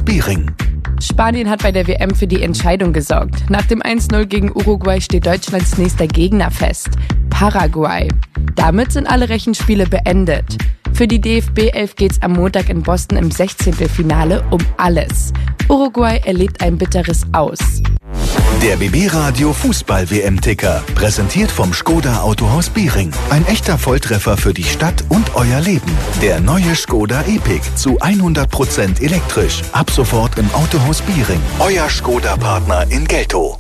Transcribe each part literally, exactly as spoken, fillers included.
Autohaus Biering. Spanien hat bei der W M für die Entscheidung gesorgt. Nach dem eins null gegen Uruguay steht Deutschlands nächster Gegner fest: Paraguay. Damit sind alle Rechenspiele beendet. Für die D F B elf geht's am Montag in Boston im Sechzehntelfinale um alles. Uruguay erlebt ein bitteres Aus. Der B B-Radio Fußball-W M-Ticker, präsentiert vom Skoda Autohaus Biering. Ein echter Volltreffer für die Stadt und euer Leben. Der neue Skoda Epic zu hundert Prozent elektrisch. Ab sofort im Autohaus Biering. Euer Skoda-Partner in Geltow.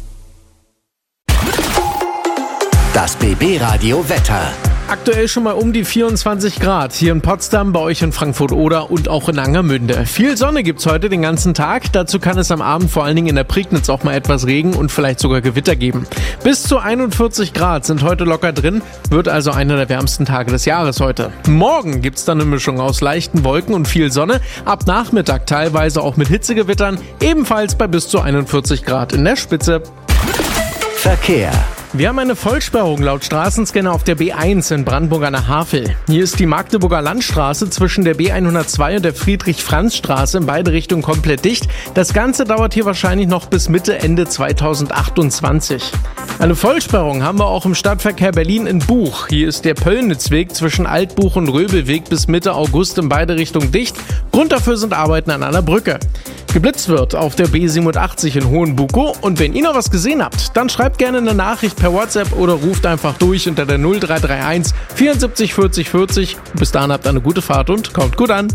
Das B B-Radio Wetter. Aktuell schon mal um die vierundzwanzig Grad hier in Potsdam, bei euch in Frankfurt-Oder und auch in Angermünde. Viel Sonne gibt's heute den ganzen Tag. Dazu kann es am Abend vor allen Dingen in der Prignitz auch mal etwas Regen und vielleicht sogar Gewitter geben. Bis zu einundvierzig Grad sind heute locker drin, wird also einer der wärmsten Tage des Jahres heute. Morgen gibt's dann eine Mischung aus leichten Wolken und viel Sonne. Ab Nachmittag teilweise auch mit Hitzegewittern, ebenfalls bei bis zu einundvierzig Grad in der Spitze. Verkehr. Wir haben eine Vollsperrung laut Straßenscanner auf der B eins in Brandenburg an der Havel. Hier ist die Magdeburger Landstraße zwischen der B hundertzwei und der Friedrich-Franz-Straße in beide Richtungen komplett dicht. Das Ganze dauert hier wahrscheinlich noch bis Mitte, Ende zweitausendachtundzwanzig. Eine Vollsperrung haben wir auch im Stadtverkehr Berlin in Buch. Hier ist der Pöllnitzweg zwischen Altbuch und Röbelweg bis Mitte August in beide Richtungen dicht. Grund dafür sind Arbeiten an einer Brücke. Geblitzt wird auf der B siebenundachtzig in Hohenbukow. Und wenn ihr noch was gesehen habt, dann schreibt gerne eine Nachricht per WhatsApp oder ruft einfach durch unter der null drei drei eins vierundsiebzig vierzig vierzig. Bis dahin habt eine gute Fahrt und kommt gut an.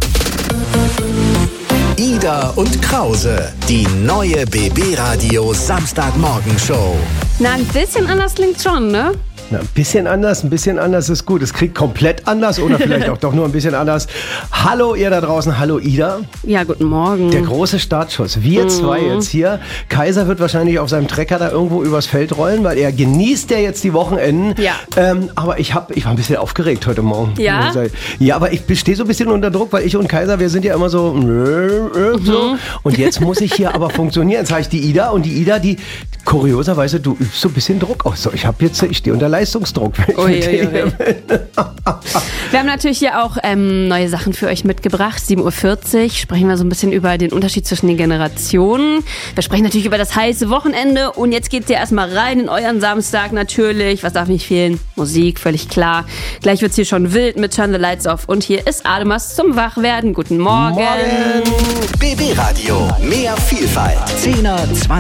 Ida und Krause, die neue B B-Radio Samstagmorgenshow. Na, ein bisschen anders klingt schon, ne? Na, ein bisschen anders, ein bisschen anders ist gut. Es klingt komplett anders oder vielleicht auch doch nur ein bisschen anders. Hallo ihr da draußen, hallo Ida. Ja, guten Morgen. Der große Startschuss. Wir mhm. zwei jetzt hier. Kaiser wird wahrscheinlich auf seinem Trecker da irgendwo übers Feld rollen, weil er genießt ja jetzt die Wochenenden. Ja. Ähm, aber ich, hab, ich war ein bisschen aufgeregt heute Morgen. Ja? Ja, aber ich stehe so ein bisschen unter Druck, weil ich und Kaiser, wir sind ja immer so, mhm. so. Und jetzt muss ich hier aber funktionieren. Jetzt habe ich die Ida und die Ida, die kurioserweise, du übst so ein bisschen Druck aus. So, ich habe jetzt, ich stehe unter Leistungsdruck. Ui, ui, ui. Wir haben natürlich hier auch ähm, neue Sachen für euch mitgebracht. sieben Uhr vierzig sprechen wir so ein bisschen über den Unterschied zwischen den Generationen. Wir sprechen natürlich über das heiße Wochenende. Und jetzt geht's ja erstmal rein in euren Samstag natürlich. Was darf nicht fehlen? Musik, völlig klar. Gleich wird's hier schon wild mit Turn the Lights Off. Und hier ist Ademas zum Wachwerden. Guten Morgen. Morgen. B B-Radio. Mehr Vielfalt. zehner, zwanziger